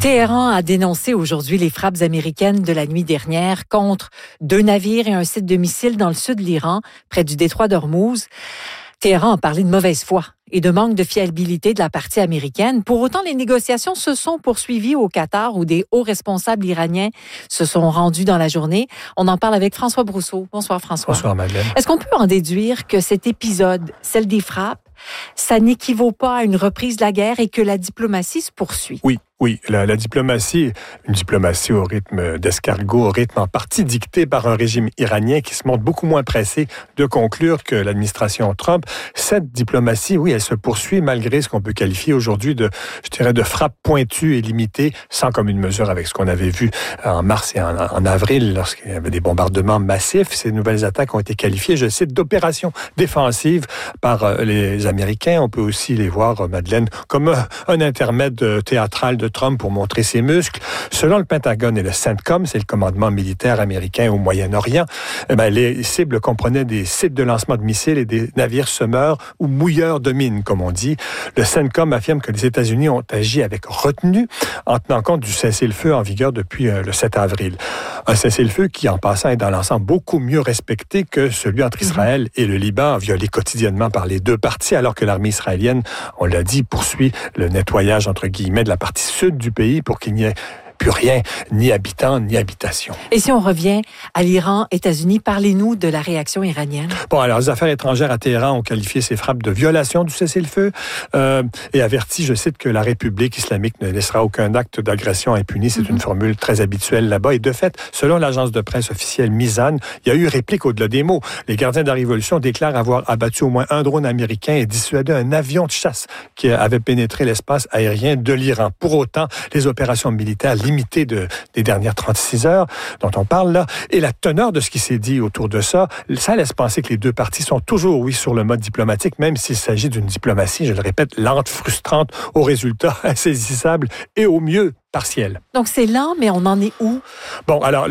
Téhéran a dénoncé aujourd'hui les frappes américaines de la nuit dernière contre 2 navires et un site de missiles dans le sud de l'Iran, près du détroit d'Ormuz. Téhéran a parlé de mauvaise foi et de manque de fiabilité de la partie américaine. Pour autant, les négociations se sont poursuivies au Qatar où des hauts responsables iraniens se sont rendus dans la journée. On en parle avec François Brousseau. Bonsoir François. Bonsoir Madeleine. Est-ce qu'on peut en déduire que cet épisode, celle des frappes, ça n'équivaut pas à une reprise de la guerre et que la diplomatie se poursuit? Oui, la diplomatie, une diplomatie au rythme d'escargot, au rythme en partie dicté par un régime iranien qui se montre beaucoup moins pressé de conclure que l'administration Trump. Cette diplomatie, oui, elle se poursuit malgré ce qu'on peut qualifier aujourd'hui de frappe pointue et limitée, sans commune mesure avec ce qu'on avait vu en mars et en avril, lorsqu'il y avait des bombardements massifs. Ces nouvelles attaques ont été qualifiées, je cite, d'opérations défensives par les Américains. On peut aussi les voir, Madeleine, comme un intermède théâtral de Trump pour montrer ses muscles. Selon le Pentagone et le CENTCOM, c'est le commandement militaire américain au Moyen-Orient, les cibles comprenaient des sites de lancement de missiles et des navires semeurs ou mouilleurs de mines, comme on dit. Le CENTCOM affirme que les États-Unis ont agi avec retenue en tenant compte du cessez-le-feu en vigueur depuis le 7 avril. Un cessez-le-feu qui, en passant, est dans l'ensemble beaucoup mieux respecté que celui entre Israël et le Liban, violé quotidiennement par les deux parties, alors que l'armée israélienne, on l'a dit, poursuit le nettoyage, entre guillemets, de la partie sud du pays pour qu'il n'y ait plus rien, ni habitants, ni habitation. Et si on revient à l'Iran, États-Unis, parlez-nous de la réaction iranienne. Bon, alors, les affaires étrangères à Téhéran ont qualifié ces frappes de violation du cessez-le-feu et averti, je cite, que la République islamique ne laissera aucun acte d'agression impuni. C'est une formule très habituelle là-bas. Et de fait, selon l'agence de presse officielle Mizan, il y a eu réplique au-delà des mots. Les gardiens de la Révolution déclarent avoir abattu au moins un drone américain et dissuadé un avion de chasse qui avait pénétré l'espace aérien de l'Iran. Pour autant, les opérations militaires limitées des dernières 36 heures dont on parle là, et la teneur de ce qui s'est dit autour de ça, ça laisse penser que les deux parties sont toujours, oui, sur le mode diplomatique, même s'il s'agit d'une diplomatie, je le répète, lente, frustrante, aux résultats insaisissables et au mieux partiel. Donc, c'est lent, mais on en est où? Bon, alors,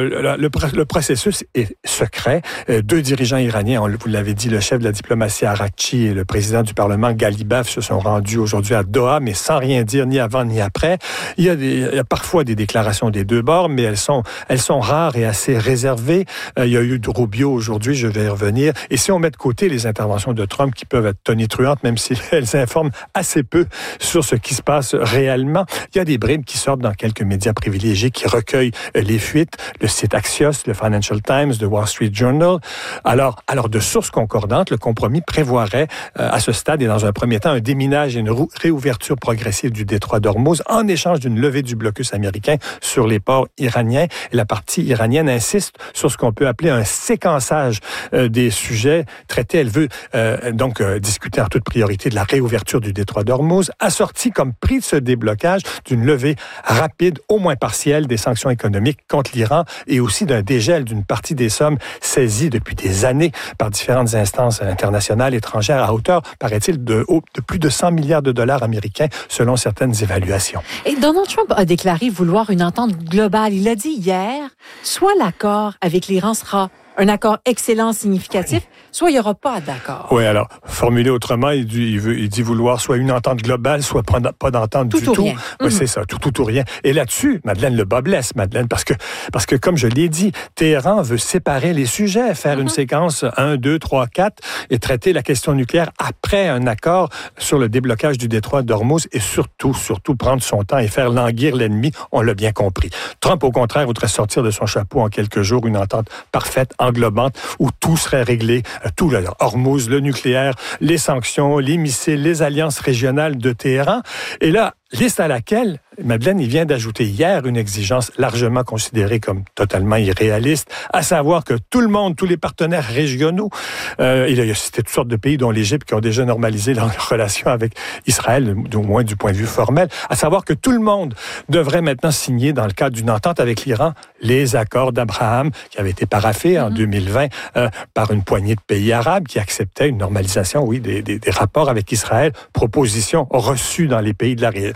le processus est secret. Deux dirigeants iraniens, vous l'avez dit, le chef de la diplomatie Araghchi et le président du Parlement Ghalibaf se sont rendus aujourd'hui à Doha, mais sans rien dire ni avant ni après. Il y a parfois des déclarations des deux bords, mais elles sont rares et assez réservées. Il y a eu de Rubio aujourd'hui, je vais y revenir. Et si on met de côté les interventions de Trump qui peuvent être tonitruantes, même si elles informent assez peu sur ce qui se passe réellement, il y a des bribes qui sortent dans quelques médias privilégiés qui recueillent les fuites, le site Axios, le Financial Times, le Wall Street Journal. Alors, de sources concordantes, le compromis prévoirait à ce stade et dans un premier temps un déminage et une réouverture progressive du détroit d'Ormuz en échange d'une levée du blocus américain sur les ports iraniens. Et la partie iranienne insiste sur ce qu'on peut appeler un séquençage des sujets traités. Elle veut donc discuter en toute priorité de la réouverture du détroit d'Ormuz, assorti comme prix de ce déblocage d'une levée rapide, au moins partielle, des sanctions économiques contre l'Iran et aussi d'un dégel d'une partie des sommes saisies depuis des années par différentes instances internationales étrangères à hauteur, paraît-il, de plus de 100 milliards de dollars américains selon certaines évaluations. Et Donald Trump a déclaré vouloir une entente globale. Il a dit hier, soit l'accord avec l'Iran sera un accord excellent, significatif, soit il n'y aura pas d'accord. Oui, alors, formulé autrement, il dit vouloir soit une entente globale, soit pas d'entente du tout. Rien. Oui, c'est ça, tout ou rien. Et là-dessus, Madeleine, le bas blesse, Madeleine, parce que comme je l'ai dit, Téhéran veut séparer les sujets, faire une séquence 1, 2, 3, 4 et traiter la question nucléaire après un accord sur le déblocage du détroit d'Ormuz et surtout prendre son temps et faire languir l'ennemi, on l'a bien compris. Trump, au contraire, voudrait sortir de son chapeau en quelques jours une entente parfaite, englobante, où tout serait réglé, tout, là, Hormuz, le nucléaire, les sanctions, les missiles, les alliances régionales de Téhéran. Et là, liste à laquelle, Madeleine, il vient d'ajouter hier une exigence largement considérée comme totalement irréaliste, à savoir que tout le monde, tous les partenaires régionaux, il a cité toutes sortes de pays, dont l'Égypte, qui ont déjà normalisé leurs relations avec Israël, au moins du point de vue formel, à savoir que tout le monde devrait maintenant signer, dans le cadre d'une entente avec l'Iran, les accords d'Abraham, qui avaient été paraphés en 2020 par une poignée de pays arabes qui acceptaient une normalisation, oui, des rapports avec Israël, proposition reçue dans les pays de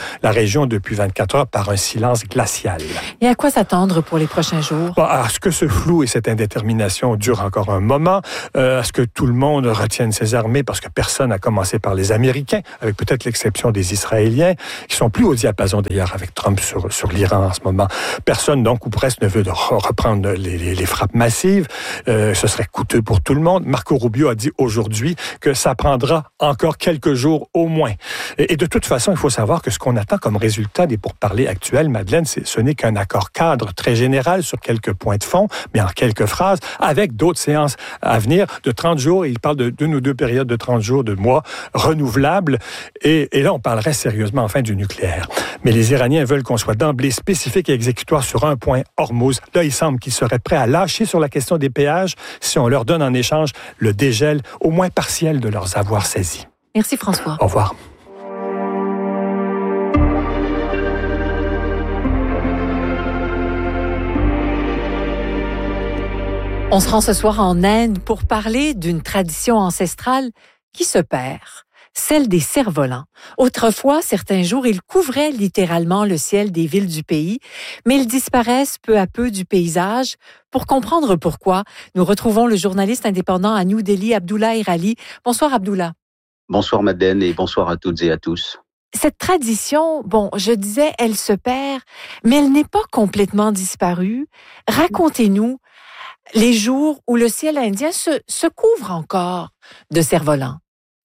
la région depuis 24 heures par un silence glacial. Et à quoi s'attendre pour les prochains jours? À ce que ce flou et cette indétermination durent encore un moment, à ce que tout le monde retienne ses armées, parce que personne, à commencer par les Américains, avec peut-être l'exception des Israéliens, qui sont plus au diapason d'ailleurs avec Trump sur l'Iran en ce moment. Personne, donc, ou presque, ne veut reprendre les frappes massives. Ce serait coûteux pour tout le monde. Marco Rubio a dit aujourd'hui que ça prendra encore quelques jours au moins. Et de toute façon, il faut savoir que ce qu'on attend comme résultat des pourparlers actuels, Madeleine, ce n'est qu'un accord cadre très général sur quelques points de fond, mais en quelques phrases, avec d'autres séances à venir de 30 jours. Il parle d'une ou deux périodes de 30 jours, de mois renouvelables. Et là, on parlerait sérieusement enfin du nucléaire. Mais les Iraniens veulent qu'on soit d'emblée spécifique et exécutoire sur un point, Hormuz. Là, il semble qu'ils seraient prêts à lâcher sur la question des péages si on leur donne en échange le dégel, au moins partiel, de leurs avoirs saisis. Merci François. Au revoir. On se rend ce soir en Inde pour parler d'une tradition ancestrale qui se perd, celle des cerfs-volants. Autrefois, certains jours, ils couvraient littéralement le ciel des villes du pays, mais ils disparaissent peu à peu du paysage. Pour comprendre pourquoi, nous retrouvons le journaliste indépendant à New Delhi, Abdullah Irali. Bonsoir Abdullah. Bonsoir Madeleine et bonsoir à toutes et à tous. Cette tradition, je disais, elle se perd, mais elle n'est pas complètement disparue. Racontez-nous les jours où le ciel indien se couvre encore de cerfs-volants.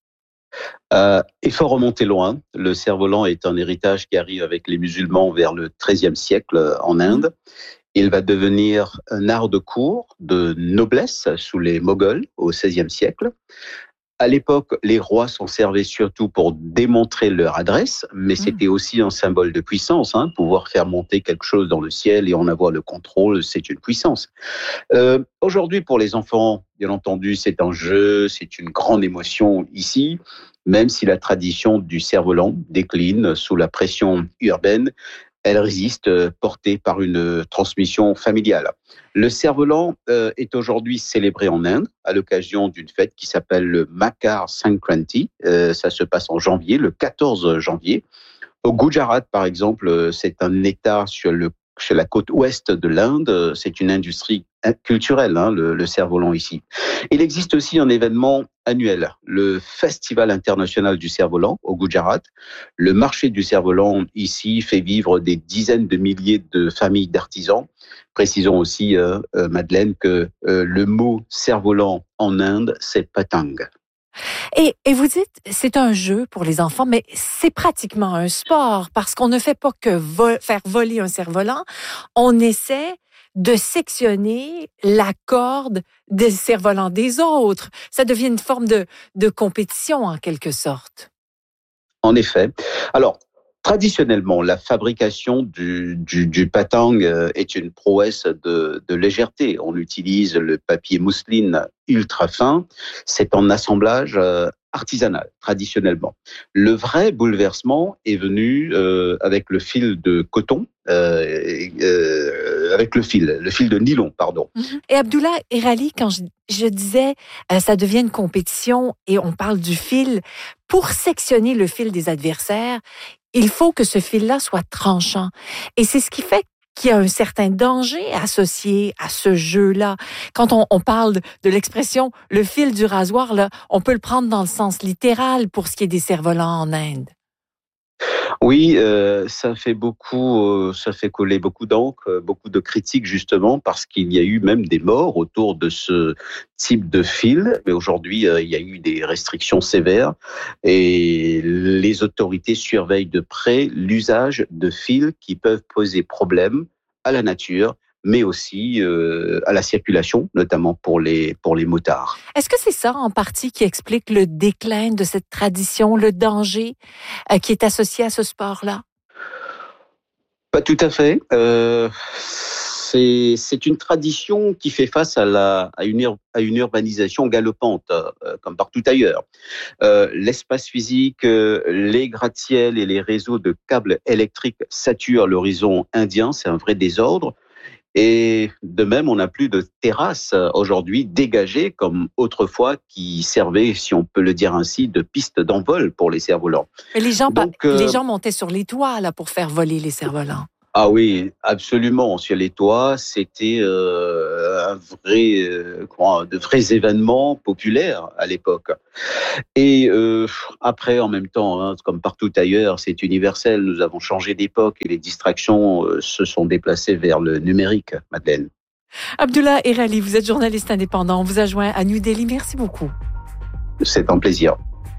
Il faut remonter loin. Le cerf-volant est un héritage qui arrive avec les musulmans vers le XIIIe siècle en Inde. Il va devenir un art de cour, de noblesse sous les Moghols au XVIe siècle. À l'époque, les rois s'en servaient surtout pour démontrer leur adresse, mais c'était aussi un symbole de puissance. Pouvoir faire monter quelque chose dans le ciel et en avoir le contrôle, c'est une puissance. Aujourd'hui, pour les enfants, bien entendu, c'est un jeu, c'est une grande émotion ici, même si la tradition du cerf-volant décline sous la pression urbaine. Elle résiste, portée par une transmission familiale. Le cerf-volant est aujourd'hui célébré en Inde à l'occasion d'une fête qui s'appelle le Makar Sankranti. Ça se passe en janvier, le 14 janvier. Au Gujarat, par exemple, c'est un État sur la côte ouest de l'Inde. C'est une industrie culturelle, le cerf-volant ici. Il existe aussi un événement annuel, le Festival international du cerf-volant au Gujarat. Le marché du cerf-volant ici fait vivre des dizaines de milliers de familles d'artisans. Précisons aussi, Madeleine, que le mot cerf-volant en Inde, c'est patang. Et vous dites, c'est un jeu pour les enfants, mais c'est pratiquement un sport parce qu'on ne fait pas que faire voler un cerf-volant. On essaie de sectionner la corde des cerfs-volants des autres. Ça devient une forme de compétition en quelque sorte. En effet. Alors, traditionnellement, la fabrication du patang est une prouesse de légèreté. On utilise le papier mousseline ultra fin. C'est un assemblage artisanal, traditionnellement. Le vrai bouleversement est venu avec le fil de coton, avec le fil de nylon, pardon. Et Abdullah Irali, quand je disais ça devient une compétition et on parle du fil, pour sectionner le fil des adversaires, il faut que ce fil-là soit tranchant. Et c'est ce qui fait qu'il y a un certain danger associé à ce jeu-là. Quand on parle de l'expression « le fil du rasoir », là, on peut le prendre dans le sens littéral pour ce qui est des cerfs-volants en Inde. Oui, ça fait couler beaucoup d'encre, beaucoup de critiques justement parce qu'il y a eu même des morts autour de ce type de fil. Mais aujourd'hui, il y a eu des restrictions sévères et les autorités surveillent de près l'usage de fils qui peuvent poser problème à la nature, mais aussi à la circulation, notamment pour les motards. Est-ce que c'est ça, en partie, qui explique le déclin de cette tradition, le danger qui est associé à ce sport-là? Pas tout à fait. C'est une tradition qui fait face à une urbanisation galopante, comme partout ailleurs. L'espace physique, les gratte-ciel et les réseaux de câbles électriques saturent l'horizon indien, c'est un vrai désordre. Et de même, on n'a plus de terrasses aujourd'hui dégagées comme autrefois qui servaient, si on peut le dire ainsi, de piste d'envol pour les cerfs-volants. Mais les gens montaient sur les toits là, pour faire voler les cerfs-volants. Ah oui, absolument. Sur les toits, c'était de vrais événements populaires à l'époque. Et après, en même temps, comme partout ailleurs, c'est universel. Nous avons changé d'époque et les distractions se sont déplacées vers le numérique, Madeleine. Abdullah Erali, vous êtes journaliste indépendant. On vous a joint à New Delhi. Merci beaucoup. C'est un plaisir.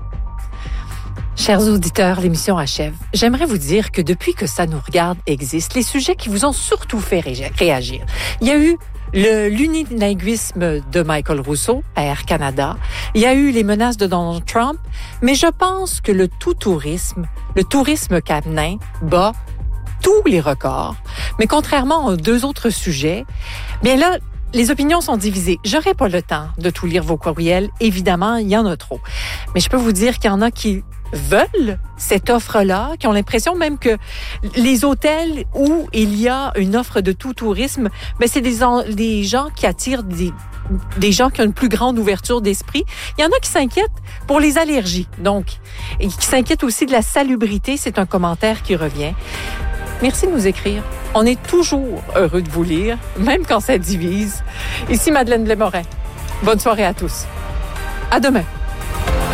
Chers auditeurs, l'émission achève. J'aimerais vous dire que depuis que Ça nous regarde existe, les sujets qui vous ont surtout fait réagir. Il y a eu l'unilinguisme de Michael Rousseau à Air Canada. Il y a eu les menaces de Donald Trump. Mais je pense que le tourisme camenin bat tous les records. Mais contrairement aux deux autres sujets, bien là, les opinions sont divisées. J'aurai pas le temps de tout lire vos courriels. Évidemment, il y en a trop. Mais je peux vous dire qu'il y en a qui veulent cette offre-là, qui ont l'impression même que les hôtels où il y a une offre de tout tourisme, ben c'est des gens qui attirent des gens qui ont une plus grande ouverture d'esprit. Il y en a qui s'inquiètent pour les allergies, donc, et qui s'inquiètent aussi de la salubrité. C'est un commentaire qui revient. Merci de nous écrire. On est toujours heureux de vous lire, même quand ça divise. Ici Madeleine Blais-Morin. Bonne soirée à tous. À demain.